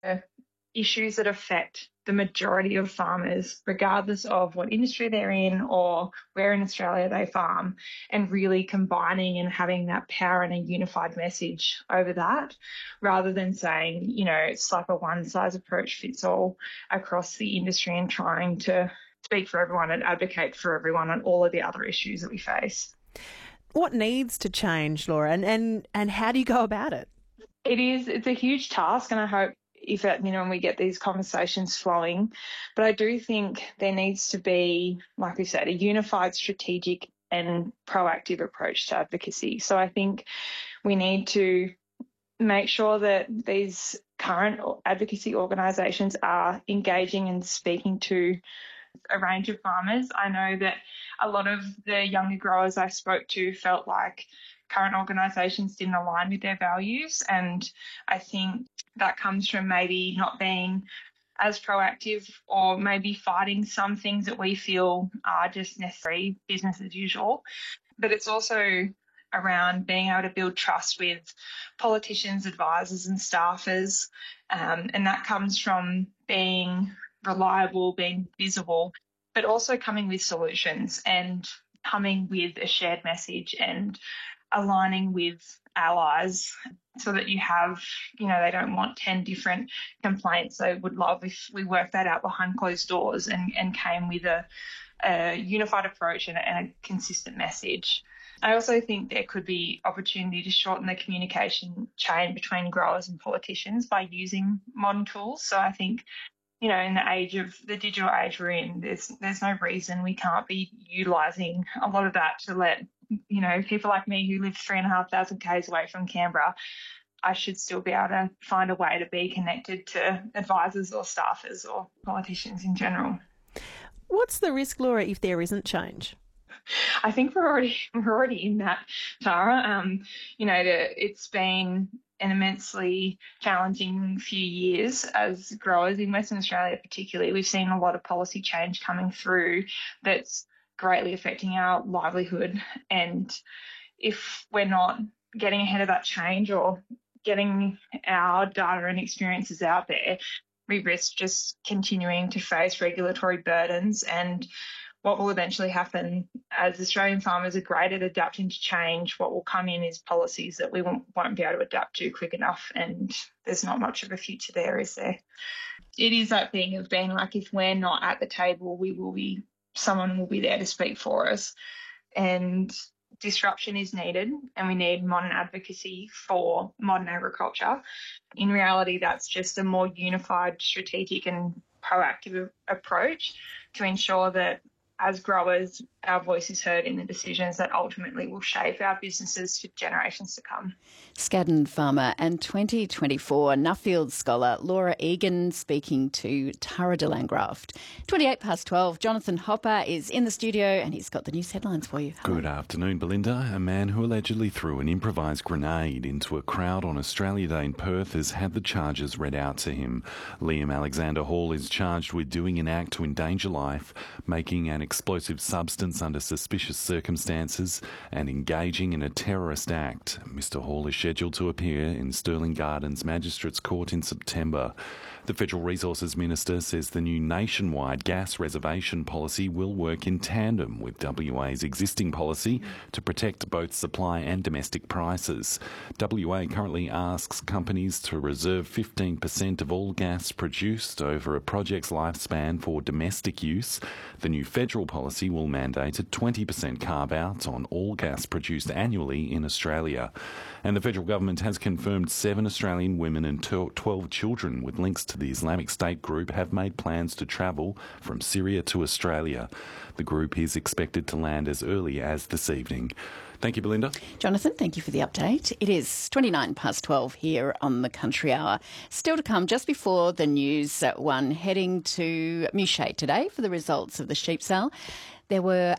issues that affect the majority of farmers, regardless of what industry they're in or where in Australia they farm, and really combining and having that power and a unified message over that, rather than saying, it's like a one-size approach fits all across the industry and trying to speak for everyone and advocate for everyone on all of the other issues that we face. What needs to change, Laura, and how do you go about it? It's a huge task, and I hope when we get these conversations flowing, but I do think there needs to be, like we said, a unified, strategic and proactive approach to advocacy. So I think we need to make sure that these current advocacy organisations are engaging and speaking to a range of farmers. I know that a lot of the younger growers I spoke to felt like current organisations didn't align with their values, and I think that comes from maybe not being as proactive or maybe fighting some things that we feel are just necessary business as usual. But it's also around being able to build trust with politicians, advisors and staffers, and that comes from being reliable, being visible, but also coming with solutions and coming with a shared message and aligning with allies so that you have, they don't want 10 different complaints. They would love if we worked that out behind closed doors and came with a unified approach and a consistent message. I also think there could be opportunity to shorten the communication chain between growers and politicians by using modern tools. So I think, in the digital age we're in, there's no reason we can't be utilising a lot of that to let, people like me who live 3,500 k's away from Canberra, I should still be able to find a way to be connected to advisors or staffers or politicians in general. What's the risk, Laura, if there isn't change? I think we're already in that, Tara. It's been an immensely challenging few years as growers in Western Australia particularly. We've seen a lot of policy change coming through that's greatly affecting our livelihood. And if we're not getting ahead of that change or getting our data and experiences out there, we risk just continuing to face regulatory burdens. And what will eventually happen as Australian farmers are great at adapting to change, what will come in is policies that we won't be able to adapt to quick enough, and there's not much of a future there, is there? It is that thing of being like, if we're not at the table, someone will be there to speak for us. And disruption is needed, and we need modern advocacy for modern agriculture. In reality, that's just a more unified, strategic and proactive approach to ensure that as growers, our voice is heard in the decisions that ultimately will shape our businesses for generations to come. Skadden farmer and 2024 Nuffield scholar Laura Egan speaking to Tara de Landgraft. 12:28, Jonathan Hopper is in the studio and he's got the news headlines for you. Hello. Good afternoon, Belinda. A man who allegedly threw an improvised grenade into a crowd on Australia Day in Perth has had the charges read out to him. Liam Alexander Hall is charged with doing an act to endanger life, making an explosive substance under suspicious circumstances and engaging in a terrorist act. Mr. Hall is scheduled to appear in Stirling Gardens Magistrates Court in September. The Federal Resources Minister says the new nationwide gas reservation policy will work in tandem with WA's existing policy to protect both supply and domestic prices. WA currently asks companies to reserve 15% of all gas produced over a project's lifespan for domestic use. The new federal policy will mandate a 20% carve-out on all gas produced annually in Australia. And the federal government has confirmed 7 Australian women and 12 children with links to the Islamic State group have made plans to travel from Syria to Australia. The group is expected to land as early as this evening. Thank you, Belinda. Jonathan, thank you for the update. It is 12 here on the Country Hour. Still to come just before the news at 1, heading to Mouchet today for the results of the sheep sale. There were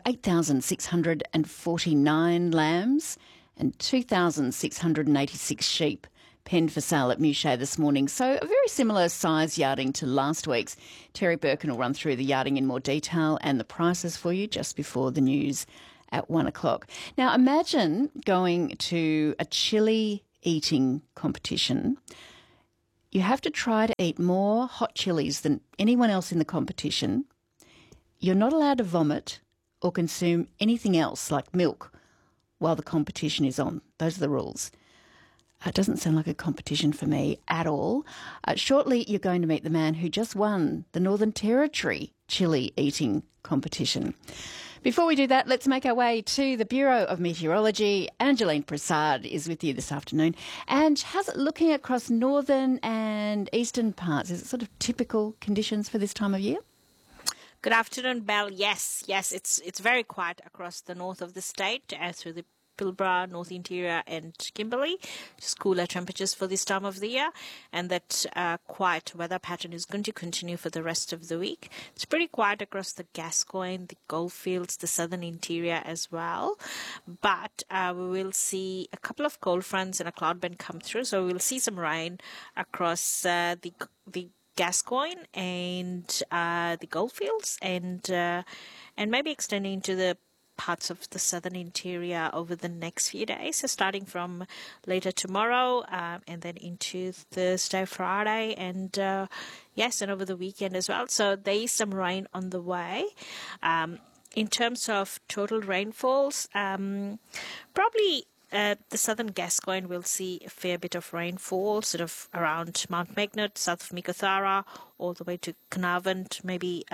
8,649 lambs and 2,686 sheep penned for sale at Mouchet this morning. So a very similar size yarding to last week's. Terry Birkin will run through the yarding in more detail and the prices for you just before the news at 1 o'clock. Now imagine going to a chili eating competition You have to try to eat more hot chilies than anyone else in the competition. You're not allowed to vomit or consume anything else like milk while the competition is on. Those are the rules. It doesn't sound like a competition for me at all. Shortly, you're going to meet the man who just won the Northern Territory chili eating competition. Before we do that, let's make our way to the Bureau of Meteorology. Angeline Prasad is with you this afternoon. And how's it looking across northern and eastern parts? Is it sort of typical conditions for this time of year? Good afternoon, Belle. Yes, it's very quiet across the north of the state, through the Pilbara, North Interior and Kimberley. Just cooler temperatures for this time of the year, and that quiet weather pattern is going to continue for the rest of the week. It's pretty quiet across the Gascoyne, the Goldfields, the Southern Interior as well, but we will see a couple of cold fronts and a cloud band come through, so we'll see some rain across the Gascoyne and the Goldfields, and maybe extending to the parts of the Southern Interior over the next few days. So starting from later tomorrow and then into Thursday, Friday, and and over the weekend as well. So there is some rain on the way. In terms of total rainfalls, probably the southern Gascoyne will see a fair bit of rainfall, sort of around Mount Magnet, south of Meekatharra, all the way to Carnarvon, maybe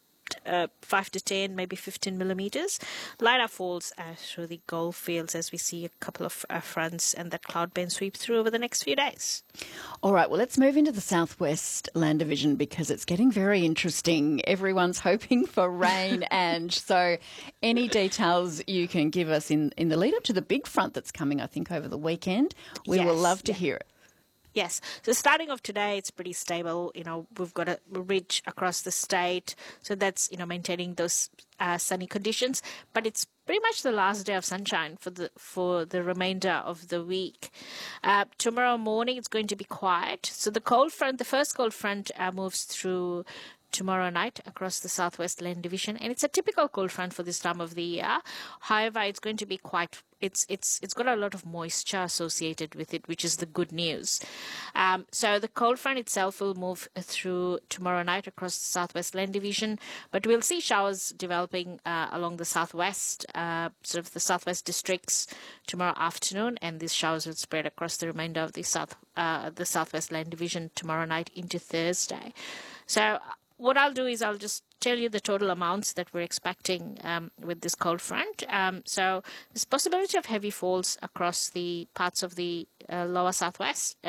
5 to 10, maybe 15 millimeters. Lighter falls through the Goldfields as we see a couple of fronts and that cloud band sweep through over the next few days. All right, well, let's move into the Southwest Land Division because it's getting very interesting. Everyone's hoping for rain, and so any details you can give us in the lead up to the big front that's coming, I think, over the weekend, we will love to hear it. Yes. So starting off today, it's pretty stable. We've got a ridge across the state. So that's, maintaining those sunny conditions. But it's pretty much the last day of sunshine for the remainder of the week. Tomorrow morning, it's going to be quiet. So the first cold front moves through tomorrow night across the Southwest Land Division, and it's a typical cold front for this time of the year. However, it's going to be quite. It's got a lot of moisture associated with it, which is the good news. So the cold front itself will move through tomorrow night across the Southwest Land Division, but we'll see showers developing along the southwest, sort of the southwest districts tomorrow afternoon, and these showers will spread across the remainder of the Southwest Land Division tomorrow night into Thursday. So what I'll do is I'll just tell you the total amounts that we're expecting with this cold front. So there's possibility of heavy falls across the parts of the lower southwest,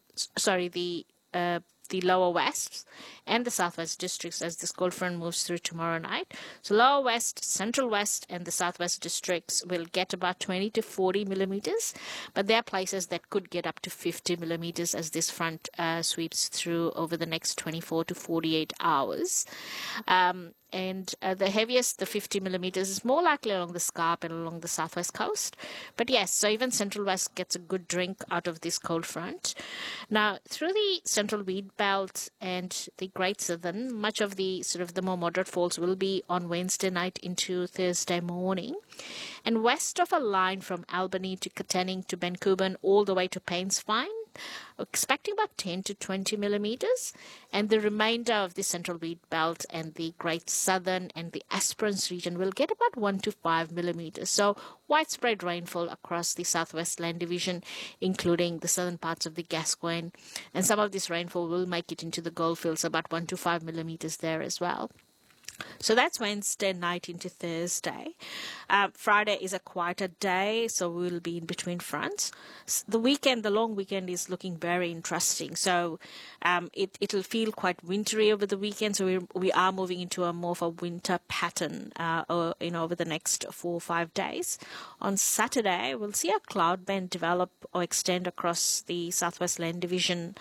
the lower west and the southwest districts as this cold front moves through tomorrow night. So lower west, central west and the southwest districts will get about 20 to 40 millimeters, but there are places that could get up to 50 millimeters as this front sweeps through over the next 24 to 48 hours. And the heaviest, the 50 millimeters, is more likely along the Scarp and along the southwest coast. But yes, so even Central West gets a good drink out of this cold front. Now, through the Central Wheat Belt and the Great Southern, much of the sort of the more moderate falls will be on Wednesday night into Thursday morning. And west of a line from Albany to Katanning to Bencoubon all the way to Painesville, expecting about 10 to 20 millimeters, and the remainder of the Central Wheat Belt and the Great Southern and the Esperance region will get about 1 to 5 millimeters. So widespread rainfall across the Southwest Land Division, including the southern parts of the Gascoyne, and some of this rainfall will make it into the Goldfields, about 1 to 5 millimeters there as well. So that's Wednesday night into Thursday. Friday is a quieter day, so we'll be in between fronts. The long weekend is looking very interesting. So it'll feel quite wintry over the weekend. So we are moving into a more of a winter pattern, over the next 4 or 5 days. On Saturday, we'll see a cloud band develop or extend across the Southwest Land Division,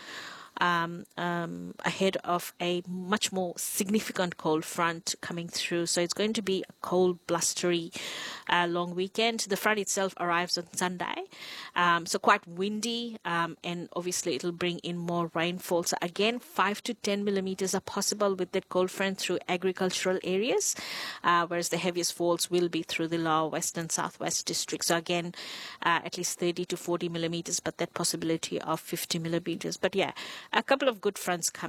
ahead of a much more significant cold front coming through. So it's going to be a cold, blustery long weekend. The front itself arrives on Sunday, so quite windy, and obviously it'll bring in more rainfall. So again, 5 to 10 millimeters are possible with that cold front through agricultural areas, whereas the heaviest falls will be through the lower west and southwest districts. So again, at least 30 to 40 millimeters, but that possibility of 50 millimeters. But yeah, a couple of good fronts coming.